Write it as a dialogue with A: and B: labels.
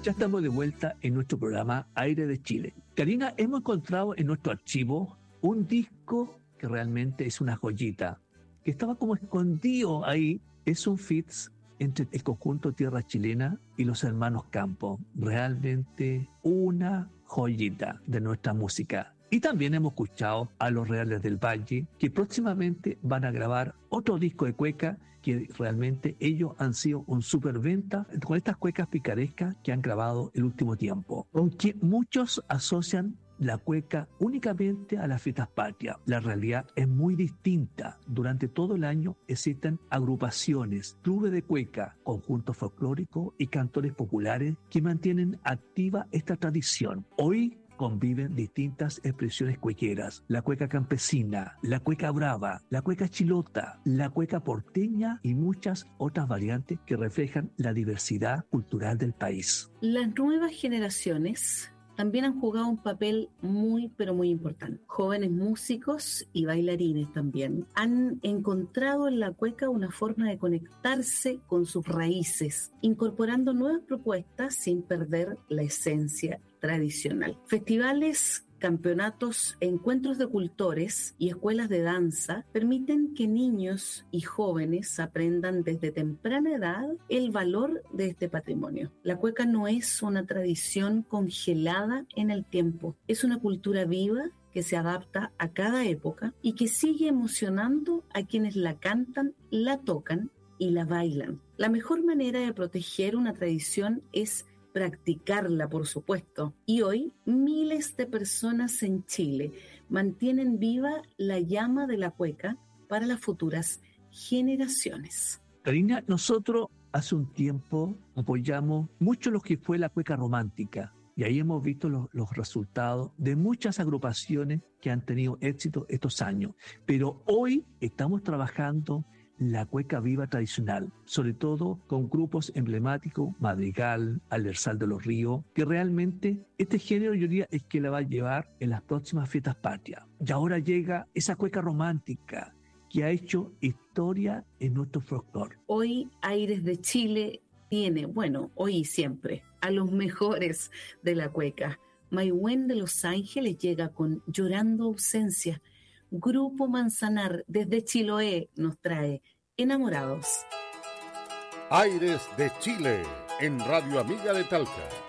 A: Ya estamos de vuelta en nuestro programa Aire de Chile. Karina, hemos encontrado en nuestro archivo un disco que realmente es una joyita, que estaba como escondido ahí. Es un feats entre el conjunto Tierra Chilena y los hermanos Campo. Realmente una joyita de nuestra música. Y también hemos escuchado a los Reales del Valle, que próximamente van a grabar otro disco de cueca, que realmente ellos han sido un superventa con estas cuecas picarescas que han grabado el último tiempo. Aunque muchos asocian la cueca únicamente a las fiestas patrias, la realidad es muy distinta. Durante todo el año existen agrupaciones, clubes de cueca, conjuntos folclóricos y cantores populares que mantienen activa esta tradición. Hoy conviven distintas expresiones cuequeras: la cueca campesina, la cueca brava, la cueca chilota, la cueca porteña y muchas otras variantes que reflejan la diversidad cultural del país.
B: Las nuevas generaciones también han jugado un papel muy, pero muy importante. Jóvenes músicos y bailarines también han encontrado en la cueca una forma de conectarse con sus raíces, incorporando nuevas propuestas sin perder la esencia tradicional. Festivales, campeonatos, encuentros de cultores y escuelas de danza permiten que niños y jóvenes aprendan desde temprana edad el valor de este patrimonio. La cueca no es una tradición congelada en el tiempo, es una cultura viva que se adapta a cada época y que sigue emocionando a quienes la cantan, la tocan y la bailan. La mejor manera de proteger una tradición es practicarla, por supuesto. Y hoy, miles de personas en Chile mantienen viva la llama de la cueca para las futuras generaciones.
A: Karina, nosotros hace un tiempo apoyamos mucho lo que fue la cueca romántica. Y ahí hemos visto los resultados de muchas agrupaciones que han tenido éxito estos años. Pero hoy estamos trabajando la cueca viva tradicional, sobre todo con grupos emblemáticos, Madrigal, Alversal de los Ríos, que realmente este género yo diría es que la va a llevar en las próximas fiestas patrias. Y ahora llega esa cueca romántica que ha hecho historia en nuestro folclore.
B: Hoy Aires de Chile tiene, bueno, hoy y siempre, a los mejores de la cueca. Maihuen de Los Ángeles llega con Llorando Ausencia. Grupo Manzanar desde Chiloé nos trae Enamorados.
C: Aires de Chile en Radio Amiga de Talca.